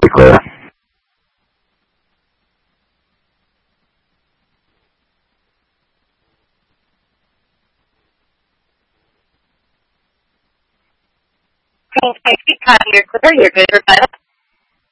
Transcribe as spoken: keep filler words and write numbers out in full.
perfectly clear. Okay, copy, you're clear. You're good for five.